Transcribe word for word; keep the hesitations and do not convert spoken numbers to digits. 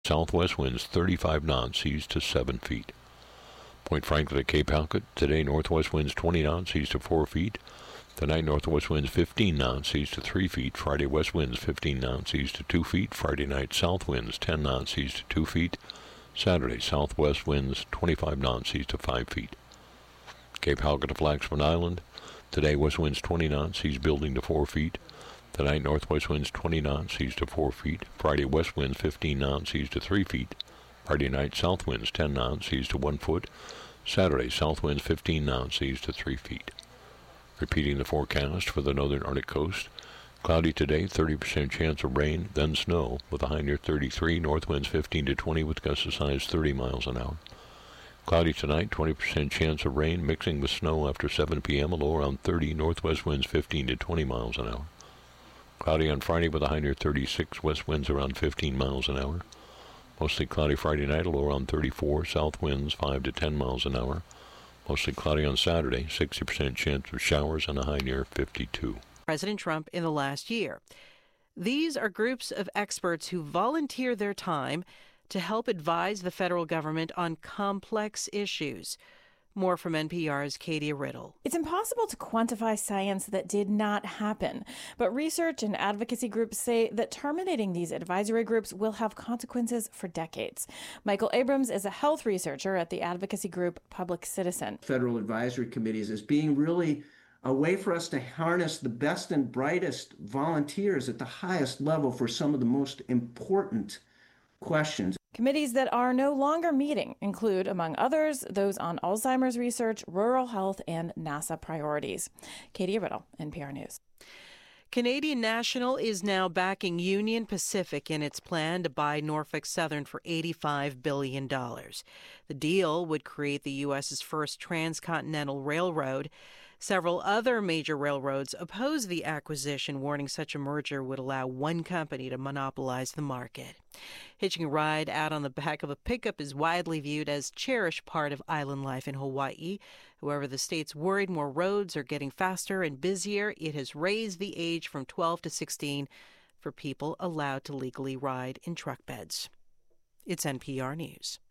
Southwest winds thirty-five knots, east to seven feet. Point Franklin at Cape Halkett. Today, northwest winds twenty knots, east to four feet. Tonight, northwest winds fifteen knots, east to three feet. Friday, west winds fifteen knots, east to two feet. Friday night, south winds ten knots, east to two feet. Saturday, southwest winds twenty-five knots, east to five feet. Cape Halkett to Flaxman Island. Today, west winds twenty knots, east building to four feet. Tonight, northwest winds twenty knots, east to four feet. Friday, west winds fifteen knots, east to three feet. Friday night, south winds ten knots, east to one foot. Saturday, south winds fifteen knots, east to three feet. Repeating the forecast for the northern Arctic coast. Cloudy today, thirty percent chance of rain, then snow, with a high near thirty-three. North winds fifteen to twenty, with gusts as high as thirty miles an hour. Cloudy tonight, twenty percent chance of rain, mixing with snow after seven p.m., a low around thirty. Northwest winds fifteen to twenty miles an hour. Cloudy on Friday with a high near thirty-six, west winds around fifteen miles an hour. Mostly cloudy Friday night, a low around thirty-four, south winds five to ten miles an hour. Mostly cloudy on Saturday, sixty percent chance of showers and a high near fifty-two. President Trump in the last year. These are groups of experts who volunteer their time to help advise the federal government on complex issues. More from N P R's Katie Riddle. It's impossible to quantify science that did not happen, but research and advocacy groups say that terminating these advisory groups will have consequences for decades. Michael Abrams is a health researcher at the advocacy group Public Citizen. Federal advisory committees as being really a way for us to harness the best and brightest volunteers at the highest level for some of the most important questions. Committees that are no longer meeting include, among others, those on Alzheimer's research, rural health, and NASA priorities. Katie Riddle, N P R News. Canadian National is now backing Union Pacific in its plan to buy Norfolk Southern for eighty-five billion dollars. The deal would create the U S's first transcontinental railroad. Several other major railroads oppose the acquisition, warning such a merger would allow one company to monopolize the market. Hitching a ride out on the back of a pickup is widely viewed as a cherished part of island life in Hawaii. However, the state's worried more roads are getting faster and busier. It has raised the age from twelve to sixteen for people allowed to legally ride in truck beds. It's N P R News.